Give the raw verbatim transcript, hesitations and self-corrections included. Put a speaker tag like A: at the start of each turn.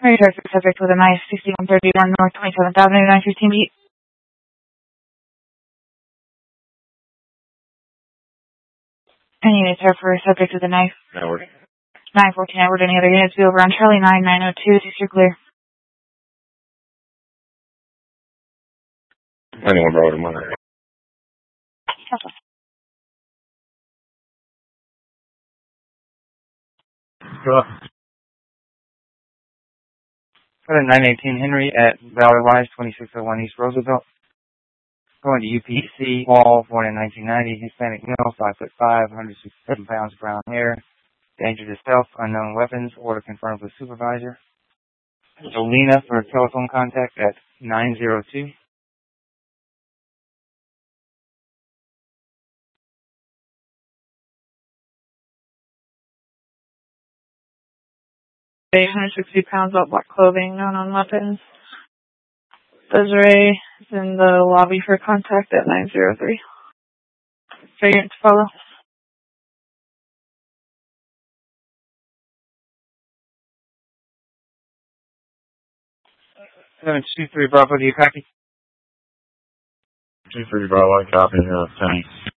A: Return for subject with a knife, sixty-one thirty-one North twenty-seventh Avenue, nine fifteen beat. Any units are for subject with a knife.
B: Edward.
A: nine fourteen Edward. Any other units be over on Charlie nine nine oh two, six, you're clear.
B: Anyone brought him on?
C: Sure. nine eighteen Henry at Valley Rise, twenty-six oh one East Roosevelt. Going to U P C, Wall, born in nineteen ninety, Hispanic male, five foot five, one hundred sixty-seven pounds, brown hair. Danger to self, unknown weapons, order confirmed with supervisor. Olina for telephone contact at nine zero two.
A: one hundred sixty pounds, all black clothing, known on weapons. Desiree is in the lobby for contact at nine zero three. Figure to follow.
C: seven two three Bravo, do you copy?
B: two three Bravo, copy, uh, ten.